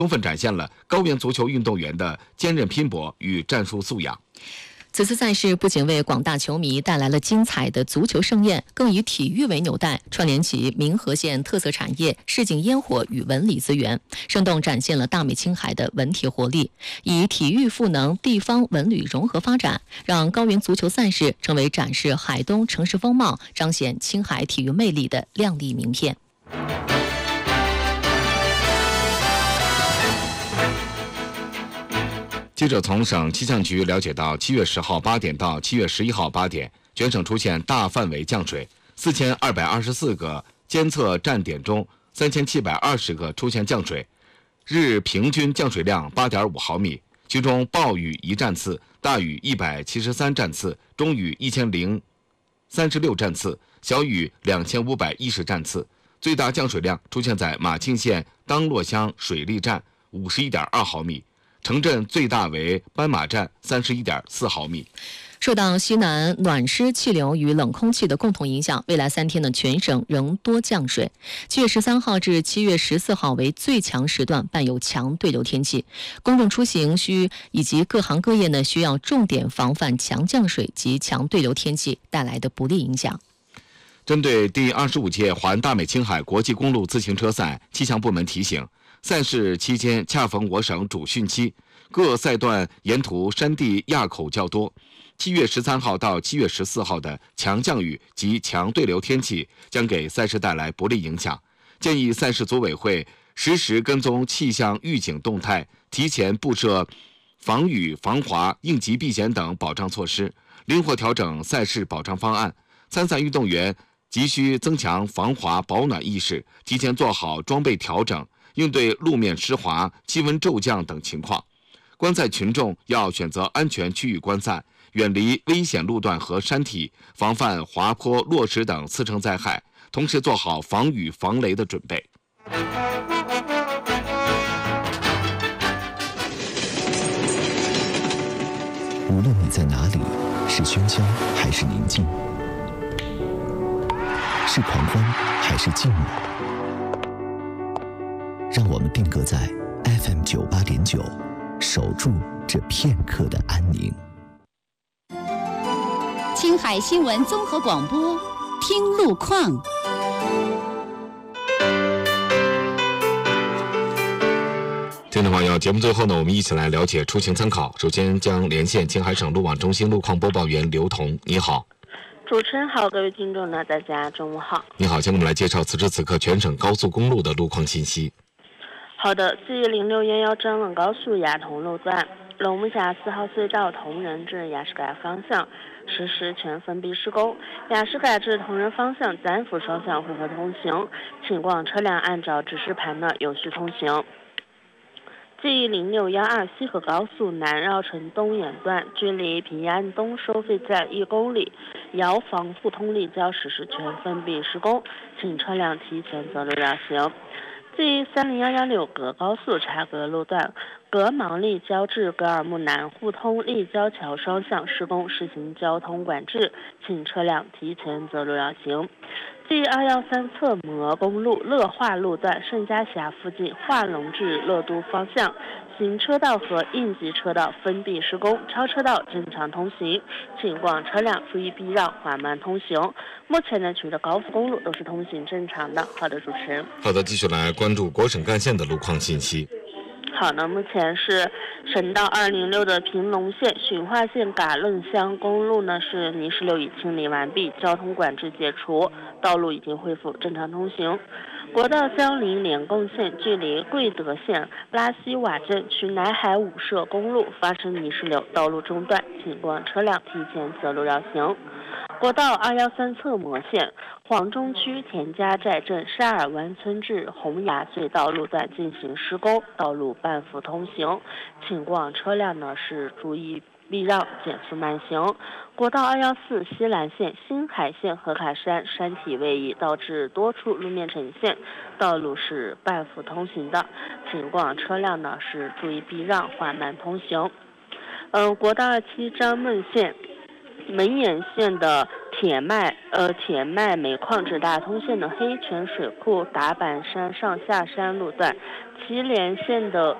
充分展现了高原足球运动员的坚韧拼搏与战术素养。 此次赛事不仅为广大球迷带来了精彩的足球盛宴，更以体育为纽带，串联起民和县特色产业、市井烟火与文旅资源，生动展现了大美青海的文体活力。以体育赋能地方文旅融合发展，让高原足球赛事成为展示海东城市风貌、彰显青海体育魅力的亮丽名片。 记者从省气象局了解到，7月10号8点到7月11号8点，全省出现大范围降水，4224个监测站点中，3720个出现降水，日平均降水量8.5毫米，其中暴雨1站次，大雨173站次，中雨1036站次，小雨2510站次。最大降水量出现在马庆县当洛乡水利站51.2毫米。城镇最大为斑马站31.4毫米。 受到西南暖湿气流与冷空气的共同影响，未来3天全省仍多降水。7月13号至7月14号为最强时段，伴有强对流天气。公众出行以及各行各业需要重点防范强降水及强对流天气带来的不利影响。 针对第25届环大美青海国际公路自行车赛，气象部门提醒，赛事期间恰逢我省主汛期，各赛段沿途山地垭口较多。7月13号到7月14号的强降雨及强对流天气将给赛事带来不利影响。建议赛事组委会实时跟踪气象预警动态，提前布设防雨、防滑、应急避险等保障措施，灵活调整赛事保障方案。参赛运动员急需增强防滑保暖意识，提前做好装备调整，应对路面湿滑、气温骤降等情况。观赛群众要选择安全区域观赛，远离危险路段和山体，防范滑坡、落石等次生灾害，同时做好防雨防雷的准备。 无论你在哪里，是喧嚣还是宁静，是狂欢还是静默，让我们定格在 FM 98.9，守住这片刻的安宁。 青海新闻综合广播，听路况。 听众朋友，节目最后我们一起来了解出行参考。首先将连线青海省路网中心路况播报员刘彤，你好。 主持人好，各位听众大家中午好。 你好，先给我们来介绍此时此刻全省高速公路的路况信息。 好的，G0611张冷高速雅同路段，龙木峡4号隧道同仁至雅士改方向实施全封闭施工，雅士改至同仁方向单幅双向混合通行，请望车辆按照指示牌有序通行。G0612西河高速南绕城东沿段，距离平安东收费站1公里，瑶房互通立交实施全封闭施工，请车辆提前择路绕行。G30116葛高速察葛路段，葛芒立交至格尔木南互通立交桥双向施工，实行交通管制，请车辆提前择路绕行。G213侧摩公路乐化路段盛家峡附近化龙至乐都方向，行车道和应急车道封闭施工，超车道正常通行，请望车辆注意避让，缓慢通行。目前取得高速公路都是通行正常的。好的，主持人。 好的，继续来关注国省干线的路况信息。 好的，目前是省道206的平隆县循化县嘎楞乡公路是泥石流已清理完毕，交通管制解除，道路已经恢复正常通行。国道江陵联贡县距离贵德县拉西瓦镇去南海五社公路发生泥石流，道路中断，请望车辆提前择路绕行。国道213侧摩县黄中区田家寨镇沙尔湾村至洪崖隧道路段进行施工，道路半幅通行，请望车辆是注意避让，减速慢行。国道214西兰县新海县河卡山山体位移，导致多处路面呈现，道路是半幅通行的，请望车辆是注意避让，缓慢通行。国道27张孟县门岩县的铁脉煤矿直达通县的黑泉水库达坂山上下山路段，祁连县的